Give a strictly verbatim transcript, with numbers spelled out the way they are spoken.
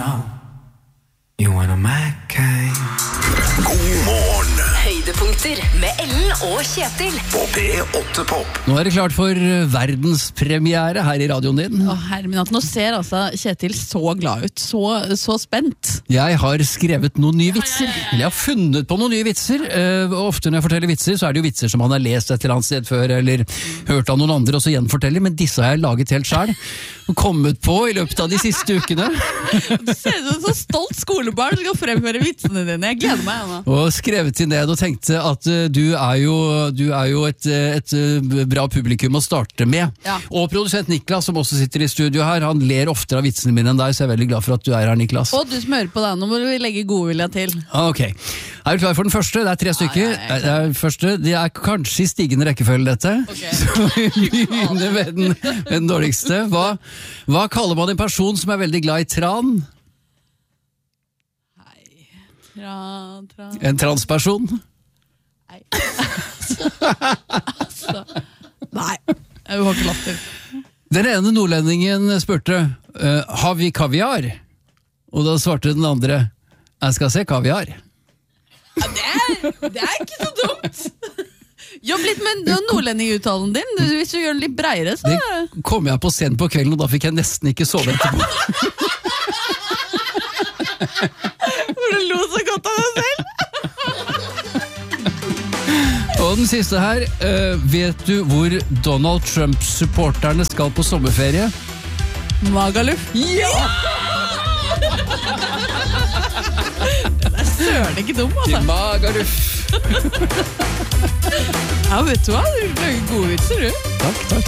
know you wanna make it. God morgen Høydepunkter med Ellen og Kjetil på P åtte Pop. Nå er det klart for verdenspremiere her i radioen din. Å, herre min, at nå ser altså Kjetil så glad ut, så, så spent. Jeg har skrevet noen nye vitser. Jeg har funnet på noen nye vitser. Uh, ofte når jeg forteller vitser, så er det jo vitser som han har lest et eller annet sted før, eller hørt av noen andre og så gjenforteller, men disse har jeg laget helt selv. Og kommet på i løpet av de siste ukene. Du ser ut som en så stolt skolebarn som skal fremføre vitsene dine. Jeg gleder meg, Anna. Og skrevet til ned og tenkte at uh, du er jo, du er jo et, et, et bra publikum å starte med. Ja. Og produsent Niklas, som også sitter i studio her, han ler oftere av vitsene mine enn deg, så jeg er veldig glad for at du er her, Niklas. Og du som hører på deg, nå må vi legge godvilja til. Ok, er du klar for den første? Det er tre stykker. Ja, ja, ja, det, er første. Det er kanskje i stigende rekkefølge dette. Okay. Så vi begynner med den, med den dårligste. Hva, hva kaller man en person som er veldig glad i tran? Hei. Tran, tran. En transperson? Nei. altså. Nei. Jeg har ikke latter. Den ene nordlendingen spurte, uh, har vi kaviar? Og da svarte den andre, jeg skal se kaviar. Ja, det, er, det er ikke så dumt. Jobb litt med nordlendinguttalen din. Hvis du gjør den litt bredere, så... Det kom jeg på scenen på kvelden, og da fikk jeg nesten ikke sove etterpå. For du lo så godt av deg selv. Og den siste her, uh, vet du hvor Donald Trump-supporterne skal på sommerferie? Magaluf. Ja! Den er søren ikke dum, altså. Til Magaluf. Ja, vet du hva? Du lager gode vitser, du. Takk, takk.